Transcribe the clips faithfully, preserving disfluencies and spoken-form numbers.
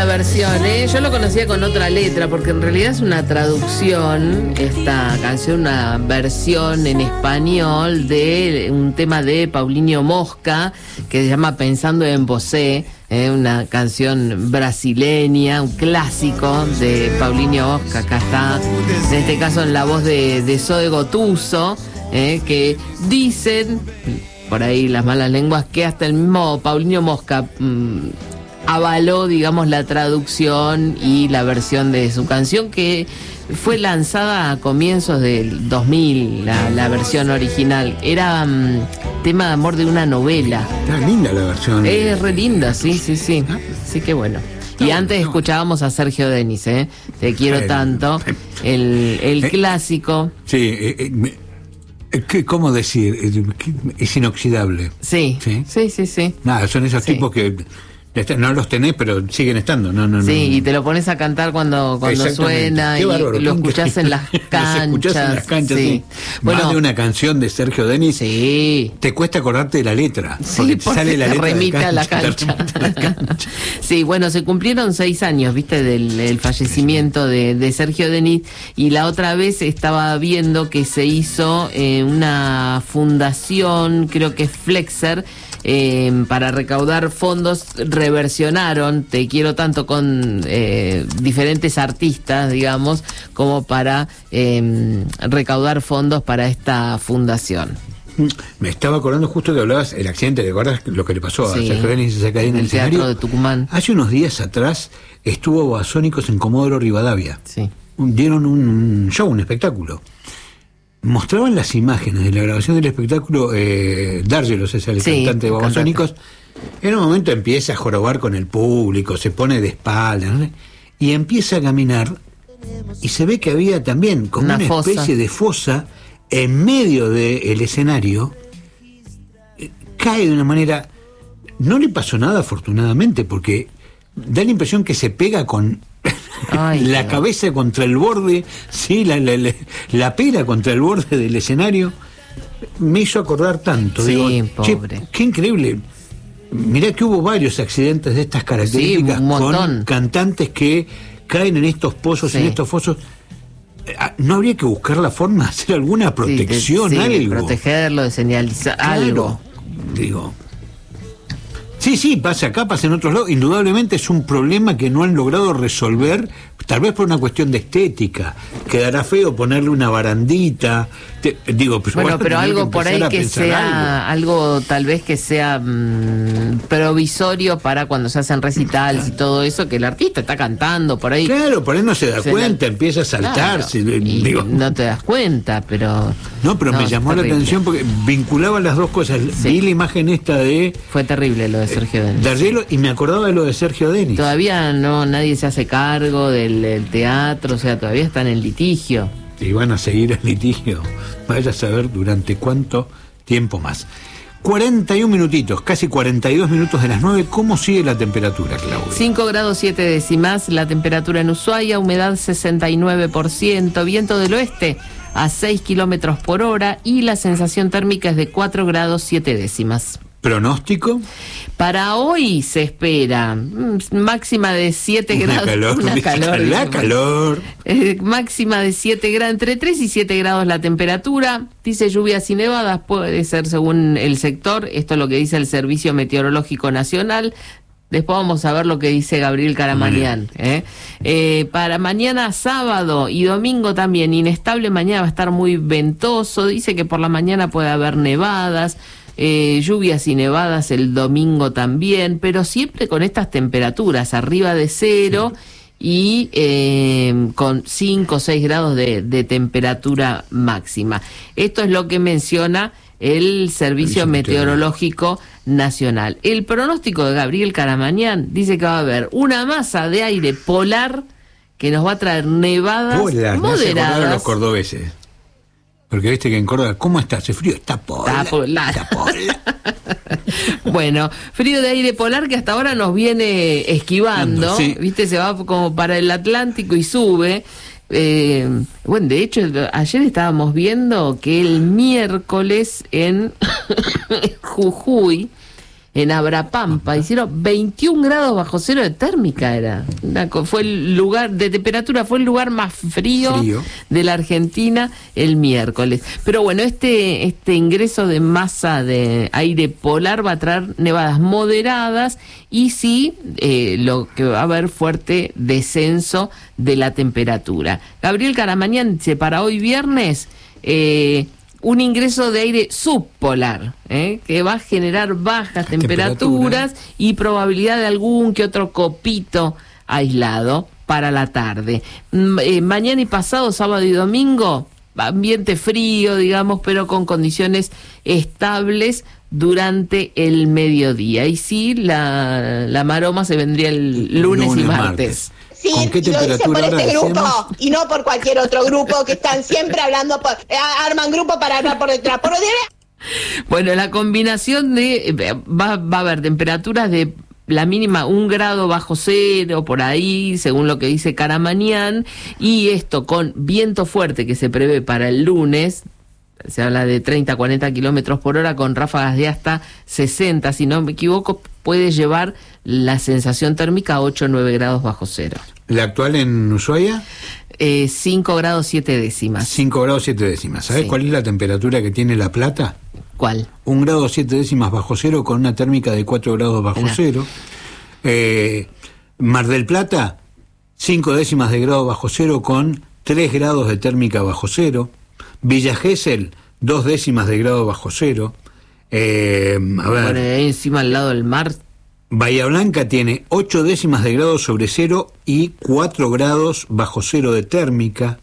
la versión, ¿eh? Yo lo conocía con otra letra, porque en realidad es una traducción, esta canción, una versión en español de un tema de Paulinho Mosca, que se llama Pensando en Você, ¿eh? Una canción brasileña, un clásico de Paulinho Mosca. Acá está, en este caso en la voz de, de Zoe Gotuso, ¿eh? Que dicen, por ahí las malas lenguas, que hasta el mismo Paulinho Mosca mmm, avaló, digamos, la traducción y la versión de su canción, que fue lanzada a comienzos del dos mil, la, la versión original. Era um, tema de amor de una novela. Está linda la versión. Es re linda, sí, sí, sí. Sí, que bueno. Y antes escuchábamos a Sergio Denis, ¿eh? Te quiero Eh, tanto. El, el eh, clásico. Sí, eh, eh, eh, ¿cómo decir? Es inoxidable. Sí, sí, sí, sí. sí. Nada, son esos Sí. tipos que no los tenés, pero siguen estando. No, no, Sí, no. y te lo pones a cantar cuando, cuando suena. Qué y bárbaro, lo qué escuchás en las canchas. Los escuchás en las canchas, sí. sí. Bueno, más de una canción de Sergio Denis, sí. te cuesta acordarte de la letra. Sí, porque te porque sale la te letra remite de a la cancha, cancha. te remite a la cancha. Sí, bueno, se cumplieron seis años, viste, del, del fallecimiento de, de Sergio Denis, y la otra vez estaba viendo que se hizo eh, una fundación, creo que es Flexer, eh, para recaudar fondos. Reversionaron Te quiero tanto con eh, diferentes artistas, digamos, como para eh, recaudar fondos para esta fundación. Me estaba acordando justo que hablabas el accidente, ¿te acuerdas lo que le pasó a Sí, Sergio Denis y se cayó en el el Teatro escenario? de Tucumán. Hace unos días atrás estuvo Babasónicos en Comodoro Rivadavia. Sí. Dieron un, un show, un espectáculo. Mostraban las imágenes de la grabación del espectáculo. eh, D'Argelos es el Sí, cantante de Babasónicos. En un momento empieza a jorobar con el público, se pone de espaldas, ¿no? Y empieza a caminar, y se ve que había también como Una una, fosa. especie de fosa en medio del escenario. Eh, Cae de una manera. No le pasó nada, afortunadamente, porque da la impresión que se pega con Ay, la Dios. cabeza contra el borde, sí, la, la, la, la pera contra el borde del escenario. Me hizo acordar tanto. Sí, Digo, pobre. che, qué increíble. Mirá que hubo varios accidentes de estas características, Sí, un montón. con cantantes que caen en estos pozos, Sí. en estos fosos. Eh, ¿No habría que buscar la forma de hacer alguna protección, sí, de, sí, de algo? protegerlo, de señalizar Claro, algo. digo. Sí, sí, pasa acá, pasa en otros lados. Indudablemente es un problema que no han logrado resolver, tal vez por una cuestión de estética. Quedará feo ponerle una barandita. Te, digo, pero Bueno, van a pero tener algo por ahí empezar a que pensar sea, algo. algo tal vez que sea mmm, provisorio para cuando se hacen recitales y todo eso, que el artista está cantando por ahí. Claro, por ahí no se da Se cuenta, la- empieza a saltarse. Claro, y digo. no te das cuenta, pero... No, pero me es llamó la terrible. atención porque vinculaba las dos cosas. Sí. Vi la imagen esta de Fue terrible lo de Sergio Denis. D'Argelos y me acordaba de lo de Sergio Denis. Todavía no, nadie se hace cargo del, del teatro, o sea, todavía están en litigio. Y van a seguir el litigio. Vaya a saber durante cuánto tiempo más. cuarenta y un minutitos, casi cuarenta y dos minutos de las nueve. ¿Cómo sigue la temperatura, Claudia? cinco grados siete décimas, la temperatura en Ushuaia, humedad sesenta y nueve por ciento, viento del oeste a seis kilómetros por hora y la sensación térmica es de cuatro grados siete décimas. ¿Pronóstico? Para hoy se espera mm, máxima de siete Una grados. calor, Una calor. la dice, calor. Eh, máxima de siete grados, entre tres y siete grados la temperatura. Dice lluvias y nevadas, puede ser según el sector. Esto es lo que dice el Servicio Meteorológico Nacional. Después vamos a ver lo que dice Gabriel Caramanian. ¿eh? Eh, para mañana sábado y domingo también, inestable, mañana va a estar muy ventoso. Dice que por la mañana puede haber nevadas. Eh, lluvias y nevadas el domingo también, pero siempre con estas temperaturas arriba de cero y eh, con cinco o seis grados de, de temperatura máxima. Esto es lo que menciona el Servicio Servicio Meteorológico Nacional. El pronóstico de Gabriel Caramanian dice que va a haber una masa de aire polar que nos va a traer nevadas Polar, me hace acordar a moderadas. los cordobeses. Porque viste que en Córdoba, ¿cómo está? ¿Hace frío? Está polar. Está polar. Está polar. Bueno, frío de aire polar que hasta ahora nos viene esquivando, Sí. viste, se va como para el Atlántico y sube. Eh, bueno, de hecho, ayer estábamos viendo que el miércoles en Jujuy en Abrapampa, hicieron veintiún grados bajo cero de térmica, era. Una, fue el lugar de temperatura, fue el lugar más frío, frío de la Argentina el miércoles. Pero bueno, este, este ingreso de masa de aire polar va a traer nevadas moderadas y sí, eh, lo que va a haber fuerte descenso de la temperatura. Gabriel Caramañán dice, para hoy viernes, eh, un ingreso de aire subpolar, ¿eh? que va a generar bajas temperaturas Temperatura. y probabilidad de algún que otro copito aislado para la tarde. Mm, eh, mañana y pasado, sábado y domingo, ambiente frío, digamos, pero con condiciones estables durante el mediodía. Y sí, la, la maroma se vendría el lunes, lunes y martes. martes. Sí, ¿con qué temperatura lo hice por este grupo decimos? Y no por cualquier otro grupo que están siempre hablando, por, eh, arman grupo para hablar por detrás. Por detrás. Bueno, la combinación de, va, va a haber temperaturas de la mínima un grado bajo cero, por ahí, según lo que dice Caramañán, y esto con viento fuerte que se prevé para el lunes, se habla de treinta a cuarenta kilómetros por hora con ráfagas de hasta sesenta, si no me equivoco, puede llevar la sensación térmica a ocho o nueve grados bajo cero. ¿La actual en Ushuaia? Eh, cinco grados siete décimas. cinco grados siete décimas. ¿Sabes sí. cuál es la temperatura que tiene La Plata? ¿Cuál? Un grado siete décimas bajo cero con una térmica de cuatro grados bajo Era. cero. Eh, Mar del Plata, cinco décimas de grado bajo cero con tres grados de térmica bajo cero. Villa Gesell, dos décimas de grado bajo cero. Eh, a ver. Bueno, ahí encima al lado del mar. Bahía Blanca tiene ocho décimas de grado sobre cero y cuatro grados bajo cero de térmica.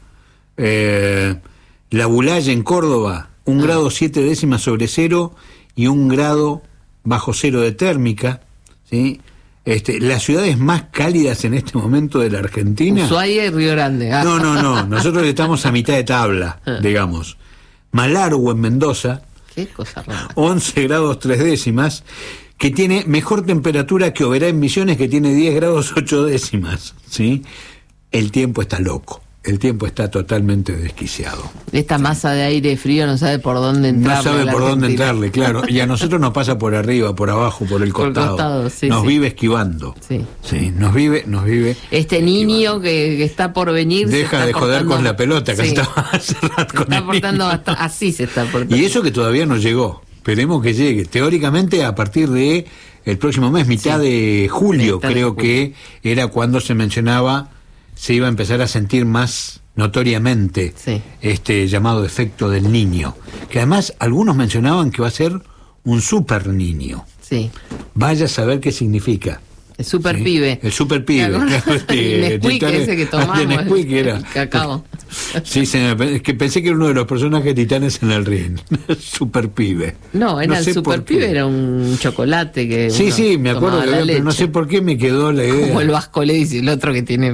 Eh, La Bulaya en Córdoba, un ah. grado siete décimas sobre cero y un grado bajo cero de térmica. ¿Sí? Este, las ciudades más cálidas en este momento de la Argentina. Ushuaia y Río Grande. Ah. No, no, no. Nosotros estamos a mitad de tabla, digamos. Malargüe en Mendoza. Qué cosa rara. once grados tres décimas. Que tiene mejor temperatura que Oberá en Misiones, que tiene diez grados ocho décimas, ¿sí? El tiempo está loco, el tiempo está totalmente desquiciado. Esta ¿sí? masa de aire frío no sabe por dónde entrarle. No sabe por dónde entrarle, claro. Y a nosotros nos pasa por arriba, por abajo, por el costado. Por el costado sí, nos sí. vive esquivando. Sí. Sí, nos vive, nos vive. Este niño que, que está por venir. Deja de joder con la pelota, que sí. estaba hace rato con se está portando hasta, así se está portando. Y eso que todavía no llegó. Esperemos que llegue. Teóricamente a partir de el próximo mes, mitad sí. de julio, mitad creo de julio. que era cuando se mencionaba, se iba a empezar a sentir más notoriamente sí. este llamado efecto del niño. Que además algunos mencionaban que va a ser un super niño. Sí. Vaya a saber qué significa. El super ¿sí? pibe. El super pibe. Claro. El Nesquik ese que tomamos. El Nesquik era. El cacao. Sí, se me, es que pensé que era uno de los personajes titanes en el ring. Super pibe. No, era no el super pibe, era un chocolate que. Sí, sí, me acuerdo que había, pero no sé por qué me quedó la idea. Como el Vasco le dice, el otro que tiene.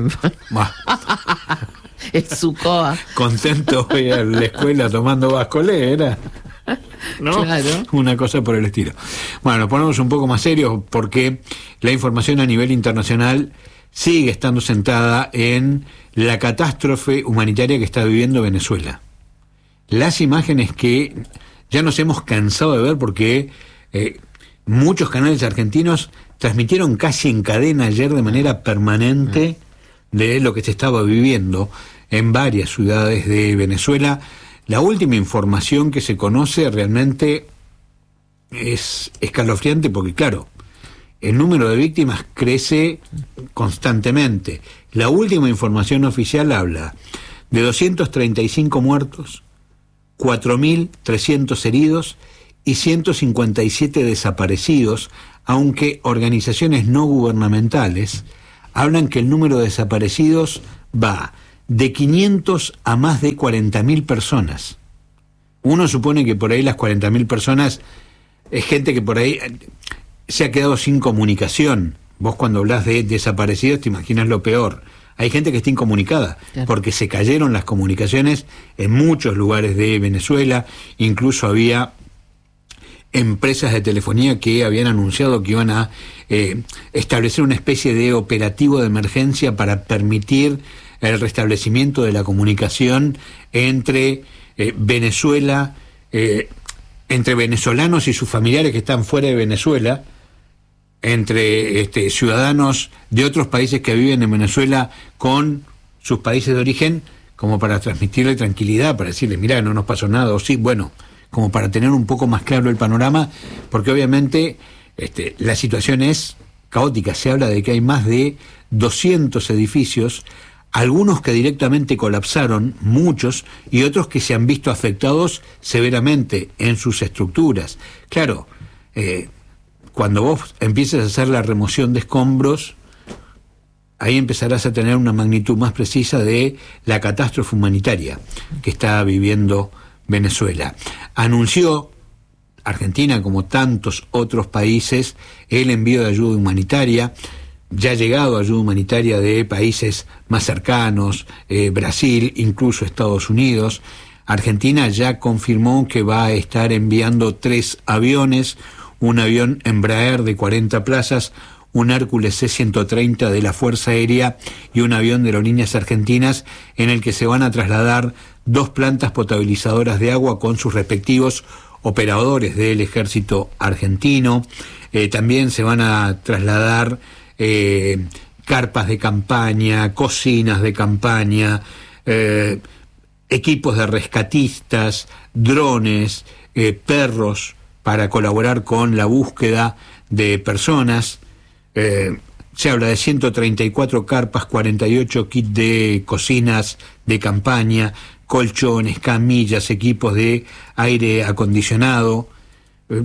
Es su coa. Contento voy a la escuela tomando Vascolé, era. ¿No? Claro. Una cosa por el estilo. Bueno, nos ponemos un poco más serios porque la información a nivel internacional sigue estando centrada en la catástrofe humanitaria que está viviendo Venezuela. Las imágenes que ya nos hemos cansado de ver porque eh, muchos canales argentinos transmitieron casi en cadena ayer de manera permanente de lo que se estaba viviendo en varias ciudades de Venezuela. La última información que se conoce realmente es escalofriante porque, claro, el número de víctimas crece constantemente. La última información oficial habla de doscientos treinta y cinco muertos, cuatro mil trescientos heridos y ciento cincuenta y siete desaparecidos, aunque organizaciones no gubernamentales hablan que el número de desaparecidos va de quinientos a más de cuarenta mil personas. Uno supone que por ahí las cuarenta mil personas es gente que por ahí se ha quedado sin comunicación. Vos cuando hablas de desaparecidos te imaginas lo peor. Hay gente que está incomunicada, claro, porque se cayeron las comunicaciones en muchos lugares de Venezuela. Incluso había empresas de telefonía que habían anunciado que iban a eh, establecer una especie de operativo de emergencia para permitir el restablecimiento de la comunicación entre eh, Venezuela, eh, entre venezolanos y sus familiares que están fuera de Venezuela, entre este, ciudadanos de otros países que viven en Venezuela con sus países de origen, como para transmitirle tranquilidad, para decirle, mira, no nos pasó nada, o sí, bueno, como para tener un poco más claro el panorama, porque obviamente este, la situación es caótica. Se habla de que hay más de doscientos edificios, algunos que directamente colapsaron, muchos, y otros que se han visto afectados severamente en sus estructuras. Claro, eh, cuando vos empieces a hacer la remoción de escombros, ahí empezarás a tener una magnitud más precisa de la catástrofe humanitaria que está viviendo Venezuela. Anunció Argentina, como tantos otros países, el envío de ayuda humanitaria. Ya ha llegado ayuda humanitaria de países más cercanos, eh, Brasil, incluso Estados Unidos. Argentina ya confirmó que va a estar enviando tres aviones, un avión Embraer de cuarenta plazas, un Hércules C ciento treinta de la Fuerza Aérea y un avión de Aerolíneas Argentinas, en el que se van a trasladar dos plantas potabilizadoras de agua con sus respectivos operadores del ejército argentino. Eh, también se van a trasladar eh, carpas de campaña, cocinas de campaña, eh, equipos de rescatistas, drones, eh, perros para colaborar con la búsqueda de personas. Eh, se habla de ciento treinta y cuatro carpas, cuarenta y ocho kits de cocinas de campaña, colchones, camillas, equipos de aire acondicionado. Eh,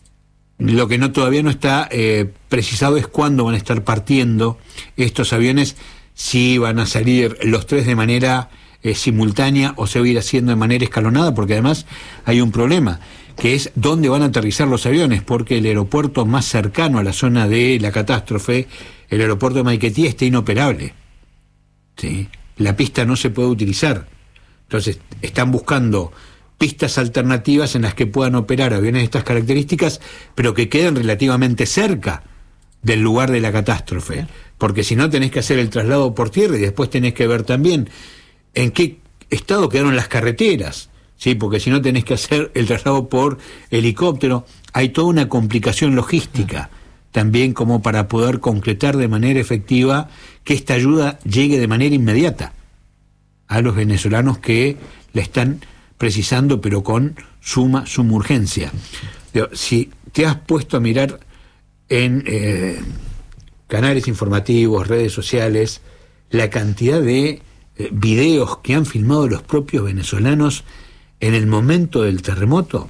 lo que no todavía no está eh, precisado es cuándo van a estar partiendo estos aviones, si van a salir los tres de manera eh, simultánea o se va a ir haciendo de manera escalonada, porque además hay un problema, que es dónde van a aterrizar los aviones, porque el aeropuerto más cercano a la zona de la catástrofe, el aeropuerto de Maiquetía, está inoperable. ¿Sí? La pista no se puede utilizar. Entonces, están buscando pistas alternativas en las que puedan operar aviones de estas características, pero que queden relativamente cerca del lugar de la catástrofe. Porque si no, tenés que hacer el traslado por tierra y después tenés que ver también en qué estado quedaron las carreteras. Sí, porque si no tenés que hacer el traslado por helicóptero. Hay toda una complicación logística también, como para poder concretar de manera efectiva que esta ayuda llegue de manera inmediata a los venezolanos que la están precisando, pero con suma, suma urgencia. Si te has puesto a mirar en eh, canales informativos, redes sociales, la cantidad de eh, videos que han filmado los propios venezolanos en el momento del terremoto,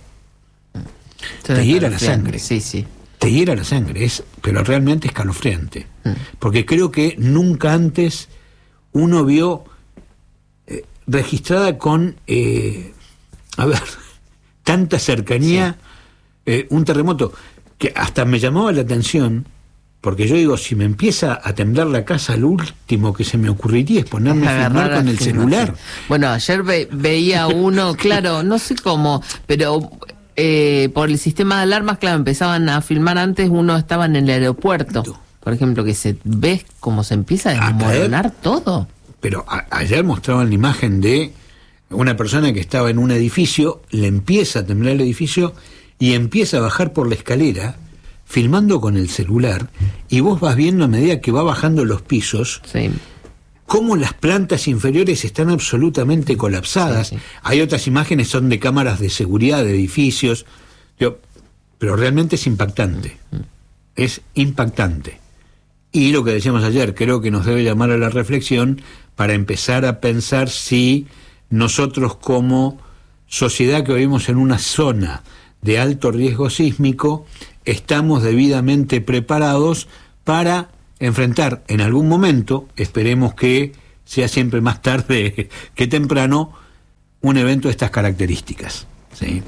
Se te hiera la sangre. Sí, sí. Te hiera la sangre, es, pero realmente escalofriante. Mm. Porque creo que nunca antes uno vio eh, registrada con, eh, a ver, tanta cercanía, sí. eh, un terremoto, que hasta me llamaba la atención, porque yo digo, si me empieza a temblar la casa, lo último que se me ocurriría es ponerme a filmar con el celular. Bueno, ayer ve, veía uno, claro, no sé cómo, pero eh, por el sistema de alarmas, claro, empezaban a filmar antes, uno estaba en el aeropuerto, por ejemplo, que se ve cómo se empieza a desmoronar todo. Pero a, ayer mostraban la imagen de una persona que estaba en un edificio, le empieza a temblar el edificio y empieza a bajar por la escalera, filmando con el celular, y vos vas viendo a medida que va bajando los pisos, sí. cómo las plantas inferiores están absolutamente colapsadas. Sí, sí. Hay otras imágenes, son de cámaras de seguridad de edificios, yo, pero realmente es impactante, uh-huh. es impactante. Y lo que decíamos ayer, creo que nos debe llamar a la reflexión para empezar a pensar si nosotros, como sociedad que vivimos en una zona de alto riesgo sísmico, estamos debidamente preparados para enfrentar en algún momento, esperemos que sea siempre más tarde que temprano, un evento de estas características, ¿sí?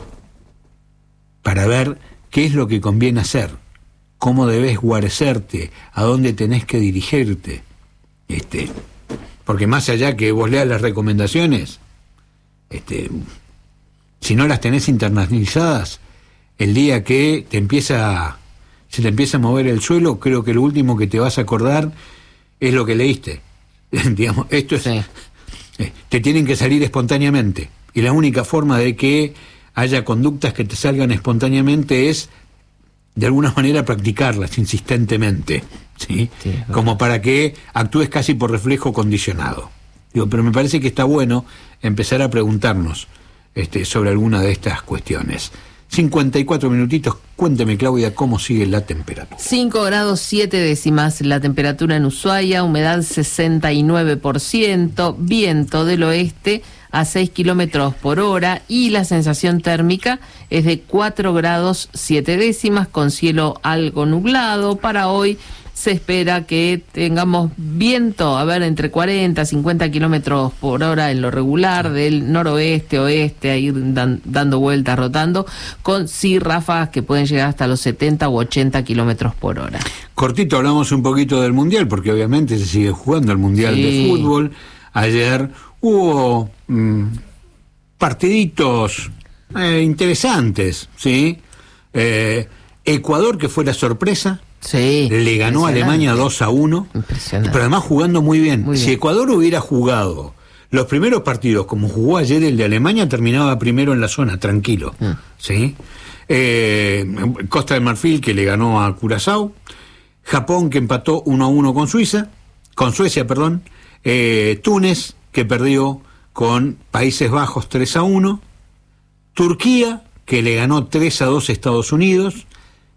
Para ver qué es lo que conviene hacer, cómo debes guarecerte, a dónde tenés que dirigirte, este, porque más allá que vos leas las recomendaciones, este, si no las tenés internalizadas, el día que te empieza, se te empieza a mover el suelo, creo que lo último que te vas a acordar es lo que leíste. Digamos, esto es, sí. Te tienen que salir espontáneamente. Y la única forma de que haya conductas que te salgan espontáneamente es de alguna manera practicarlas insistentemente, ¿sí? Sí, como para que actúes casi por reflejo condicionado. Digo, pero me parece que está bueno empezar a preguntarnos este, sobre alguna de estas cuestiones. cincuenta y cuatro minutitos, cuénteme, Claudia, cómo sigue la temperatura. cinco grados siete décimas la temperatura en Ushuaia, humedad sesenta y nueve por ciento, viento del oeste a seis kilómetros por hora y la sensación térmica es de cuatro grados siete décimas con cielo algo nublado. Para hoy se espera que tengamos viento, a ver, entre cuarenta y cincuenta kilómetros por hora en lo regular, del noroeste, oeste, a ir dan, dando vueltas, rotando, con sí ráfagas que pueden llegar hasta los setenta u ochenta kilómetros por hora. Cortito, hablamos un poquito del Mundial, porque obviamente se sigue jugando el Mundial sí. de Fútbol. Ayer hubo mmm, partiditos eh, interesantes, ¿sí? Eh, Ecuador, que fue la sorpresa. Sí, le ganó a Alemania dos a uno, pero además jugando muy bien. muy bien. Si Ecuador hubiera jugado los primeros partidos como jugó ayer el de Alemania, terminaba primero en la zona, tranquilo. Mm. ¿Sí? Eh, Costa de Marfil, que le ganó a Curazao. Japón, que empató uno a uno con Suiza, con Suecia, perdón. Eh, Túnez, que perdió con Países Bajos tres a uno. Turquía, que le ganó tres a dos a Estados Unidos.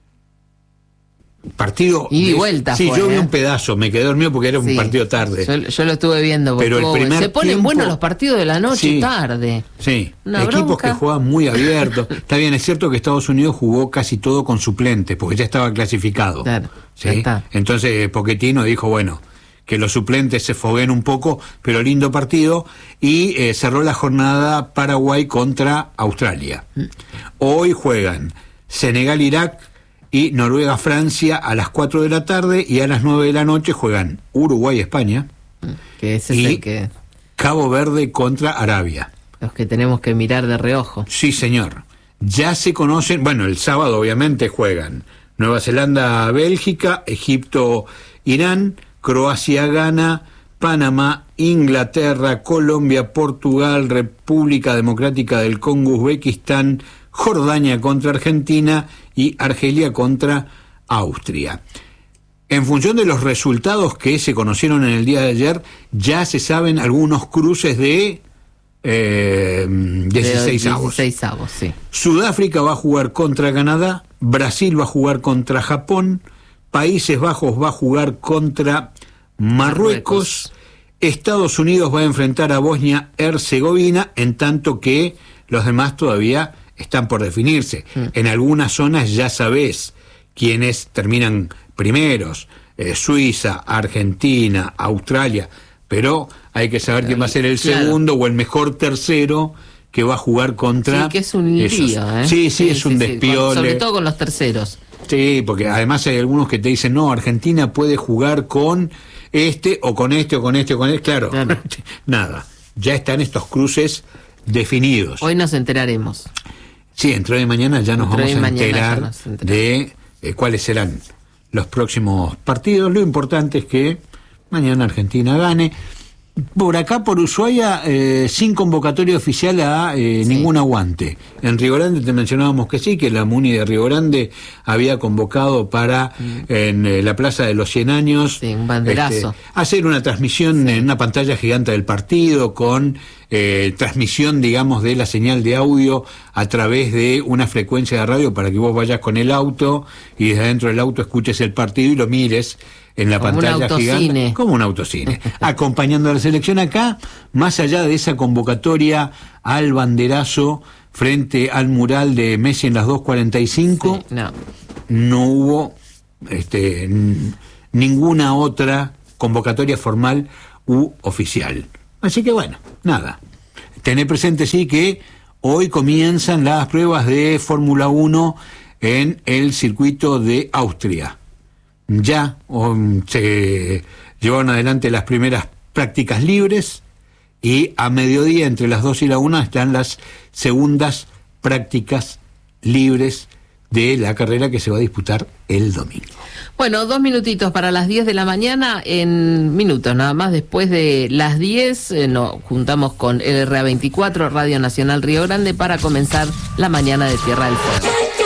Partido y de vuelta sí fue, yo vi ¿eh? un pedazo, me quedé dormido porque era un sí, partido tarde. Yo, yo lo estuve viendo, pero el primer se ponen tiempo, buenos los partidos de la noche sí, tarde. Sí, Una equipos bronca. que juegan muy abiertos. Está bien, es cierto que Estados Unidos jugó casi todo con suplentes porque ya estaba clasificado. Claro, ¿sí? ya está. Entonces Pochettino dijo, bueno, que los suplentes se fogueen un poco, pero lindo partido, y eh, cerró la jornada Paraguay contra Australia. Mm. Hoy juegan Senegal-Irak y Noruega-Francia a las cuatro de la tarde, y a las nueve de la noche juegan Uruguay-España que ese y es el que... Cabo Verde contra Arabia. Los que tenemos que mirar de reojo. Sí, señor. Ya se conocen, bueno, el sábado obviamente juegan Nueva Zelanda-Bélgica, Egipto-Irán, Croacia-Ghana, Panamá, Inglaterra, Colombia, Portugal, República Democrática del Congo, Uzbekistán, Jordania contra Argentina y Argelia contra Austria. En función de los resultados que se conocieron en el día de ayer, ya se saben algunos cruces de eh, dieciséis avos. dieciséis avos, sí. Sudáfrica va a jugar contra Canadá, Brasil va a jugar contra Japón, Países Bajos va a jugar contra Marruecos, Marruecos. Estados Unidos va a enfrentar a Bosnia-Herzegovina, en tanto que los demás todavía están por definirse. Mm. En algunas zonas ya sabés quiénes terminan primeros, eh, Suiza, Argentina, Australia, pero hay que saber quién va a ser el claro. segundo o el mejor tercero que va a jugar contra... Sí, que es un lío, ¿eh? Sí, sí, sí, es sí, un sí, despiole. Con, sobre todo con los terceros. Sí, porque además hay algunos que te dicen, no, Argentina puede jugar con este, o con este, o con este, o con este. Claro, claro. Nada, ya están estos cruces definidos. Hoy nos enteraremos. Sí, dentro de mañana ya nos vamos a enterar nos de eh, cuáles serán los próximos partidos. Lo importante es que mañana Argentina gane. Por acá, por Ushuaia, eh, sin convocatoria oficial a eh, sí. ningún aguante. En Río Grande te mencionábamos que sí, que la Muni de Río Grande había convocado para, mm. en eh, la Plaza de los cien años, sí, un banderazo. Este, hacer una transmisión sí. en una pantalla gigante del partido, con eh, transmisión, digamos, de la señal de audio a través de una frecuencia de radio para que vos vayas con el auto y desde dentro del auto escuches el partido y lo mires en la como pantalla gigante, como un autocine, acompañando a la selección. Acá, más allá de esa convocatoria al banderazo frente al mural de Messi en las dos cuarenta y cinco, sí, no. no hubo este, n- ninguna otra convocatoria formal u oficial. Así que bueno, nada. Tener presente sí que hoy comienzan las pruebas de Fórmula uno en el circuito de Austria. Ya um, se llevaron adelante las primeras prácticas libres y a mediodía, entre las dos y la una, están las segundas prácticas libres de la carrera que se va a disputar el domingo. Bueno, dos minutitos para las diez de la mañana, en minutos nada más después de las diez, eh, nos juntamos con R A veinticuatro, Radio Nacional Río Grande, para comenzar la mañana de Tierra del Fuego.